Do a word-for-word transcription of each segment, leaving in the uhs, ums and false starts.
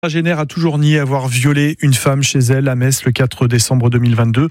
Génère a toujours nié avoir violé une femme chez elle à Metz le quatre décembre deux mille vingt-deux.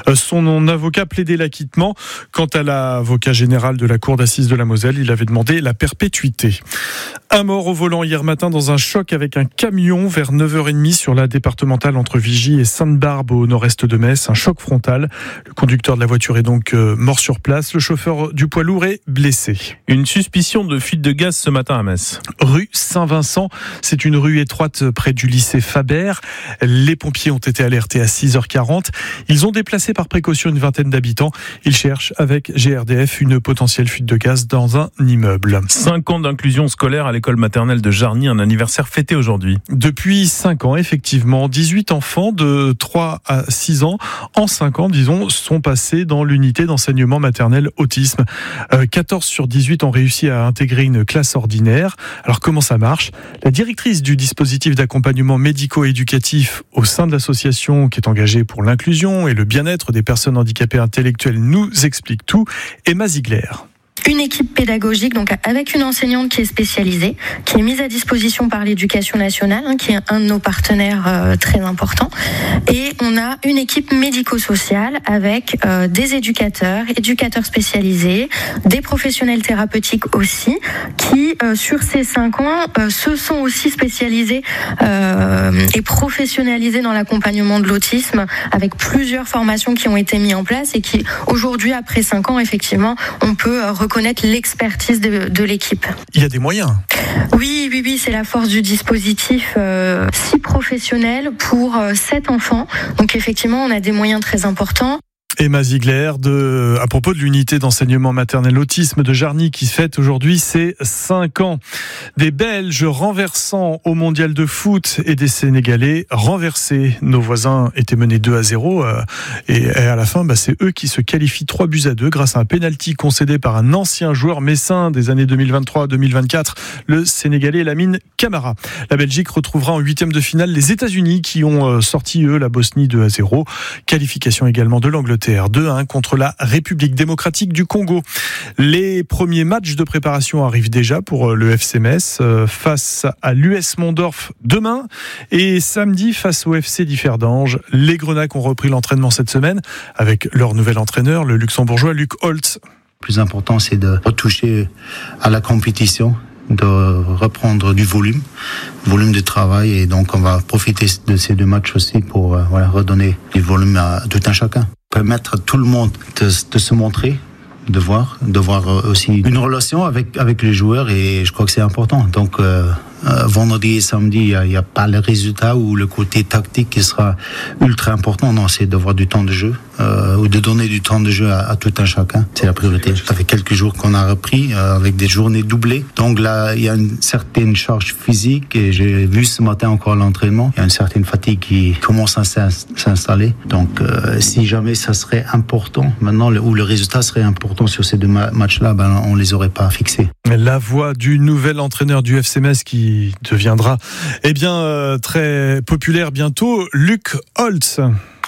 Son avocat plaidait l'acquittement. Quant à l'avocat général de la cour d'assises de la Moselle, il avait demandé la perpétuité. Un mort au volant hier matin dans un choc avec un camion vers neuf heures trente sur la départementale entre Vigy et Sainte-Barbe au nord-est de Metz. Un choc frontal. Le conducteur de la voiture est donc mort sur place. Le chauffeur du poids lourd est blessé. Une suspicion de fuite de gaz ce matin à Metz. Rue Saint-Vincent, c'est une rue étroite près du lycée Faber. Les pompiers ont été alertés à six heures quarante. Ils ont déplacé par précaution une vingtaine d'habitants. Ils cherchent avec G R D F une potentielle fuite de gaz dans un immeuble. Cinq ans d'inclusion scolaire à l'école maternelle de Jarny, un anniversaire fêté aujourd'hui. Depuis cinq ans, effectivement, dix-huit enfants de trois à six ans, en cinq ans, disons, sont passés dans l'unité d'enseignement maternel autisme. Euh, quatorze sur dix-huit ont réussi à intégrer une classe ordinaire. Alors comment ça marche ? La directrice du dispositif d'accompagnement médico-éducatif au sein de l'association qui est engagée pour l'inclusion et le bien-être des personnes handicapées intellectuelles nous explique tout. Emma Ziegler. Une équipe pédagogique, donc avec une enseignante qui est spécialisée, qui est mise à disposition par l'Éducation nationale, hein, qui est un de nos partenaires euh, très importants. Et on a une équipe médico-sociale avec euh, des éducateurs, éducateurs spécialisés, des professionnels thérapeutiques aussi, qui euh, sur ces cinq ans euh, se sont aussi spécialisés euh, et professionnalisés dans l'accompagnement de l'autisme, avec plusieurs formations qui ont été mises en place et qui aujourd'hui, après cinq ans, effectivement, on peut euh, reconnaître l'expertise de, de l'équipe. Il y a des moyens. Oui, oui, oui, c'est la force du dispositif. Euh, six professionnels pour euh, sept enfants. Donc effectivement, on a des moyens très importants. Emma Ziegler, de, à propos de l'unité d'enseignement maternel autisme de Jarny qui fête aujourd'hui ses cinq ans. Des Belges renversant au mondial de foot et des Sénégalais renversés. Nos voisins étaient menés deux à zéro euh, et, et à la fin, bah, c'est eux qui se qualifient trois buts à deux grâce à un pénalty concédé par un ancien joueur messin des années deux mille vingt-trois deux mille vingt-quatre, le Sénégalais Lamine Camara. La Belgique retrouvera en huitième de finale les États-Unis qui ont euh, sorti, eux, la Bosnie deux à zéro. Qualification également de l'Angleterre deux à un contre la République démocratique du Congo. Les premiers matchs de préparation arrivent déjà pour le F C Metz face à l'U S Mondorf demain et samedi face au F C Differdange. Les Grenacs ont repris l'entraînement cette semaine avec leur nouvel entraîneur, le luxembourgeois Luc Holtz. Le plus important, c'est de retoucher à la compétition, de reprendre du volume, volume de travail, et donc on va profiter de ces deux matchs aussi pour euh, voilà, redonner du volume à tout un chacun. Permettre à tout le monde de, de se montrer, de voir, de voir aussi une relation avec avec les joueurs, et je crois que c'est important. Donc euh, euh, vendredi et samedi, il n'y a, a pas le résultat ou le côté tactique qui sera ultra important. Non, c'est d'avoir du temps de jeu euh, ou de donner du temps de jeu à, à tout un chacun. C'est la priorité. Ça fait quelques jours qu'on a repris euh, avec des journées doublées. Donc là, il y a une certaine charge physique, et j'ai vu ce matin encore l'entraînement. Il y a une certaine fatigue qui commence à s'installer. Donc euh, si jamais ça serait important, maintenant, le, ou le résultat serait important sur ces deux ma- matchs-là, ben, on ne les aurait pas fixés. La voix du nouvel entraîneur du F C Metz qui deviendra eh bien, euh, très populaire bientôt, Luc Holtz.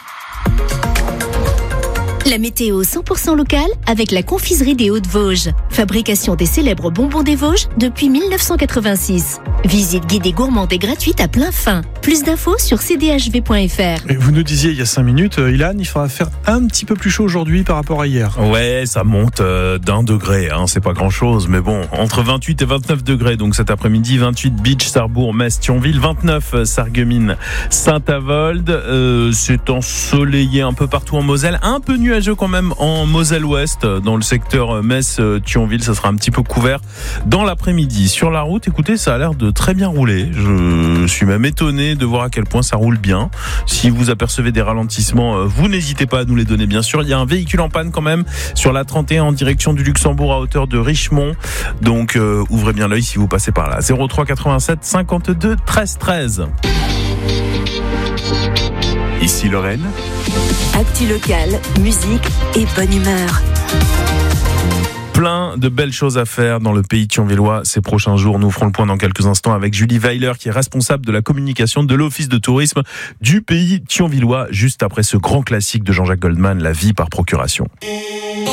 La météo cent pour cent locale avec la confiserie des Hauts-de-Vosges. Fabrication des célèbres bonbons des Vosges depuis dix-neuf cent quatre-vingt-six. Visite guidée gourmande et gratuite à plein fin. Plus d'infos sur c d h v point f r. Et vous nous disiez il y a cinq minutes, euh, Ilan, il faudra faire un petit peu plus chaud aujourd'hui par rapport à hier. Ouais, ça monte euh, d'un degré, hein, c'est pas grand chose, mais bon, entre vingt-huit et vingt-neuf degrés, donc cet après-midi, vingt-huit Beach, Sarrebourg, Metz, Thionville, vingt-neuf Sarreguemines, Saint-Avold, euh, c'est ensoleillé un peu partout en Moselle, un peu nuageux quand même en Moselle-Ouest, dans le secteur Metz-Thionville, ça sera un petit peu couvert dans l'après-midi. Sur la route, écoutez, ça a l'air de très bien rouler, je suis même étonné de voir à quel point ça roule bien. Si vous apercevez des ralentissements, vous n'hésitez pas à nous les donner, bien sûr. Il y a un véhicule en panne quand même sur la trente et un en direction du Luxembourg à hauteur de Richemont, donc euh, ouvrez bien l'œil si vous passez par là. zéro trois quatre-vingt-sept cinquante-deux treize treize. Ici Lorraine. Actu locale, musique et bonne humeur. Plein de belles choses à faire dans le pays thionvillois ces prochains jours. Nous ferons le point dans quelques instants avec Julie Weiler, qui est responsable de la communication de l'Office de tourisme du pays thionvillois, juste après ce grand classique de Jean-Jacques Goldman, La vie par procuration.